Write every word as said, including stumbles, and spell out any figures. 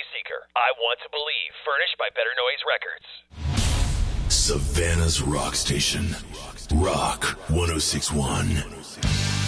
Seeker. I Want to Believe, furnished by Better Noise Records. Savannah's Rock Station. Rock one oh six point one.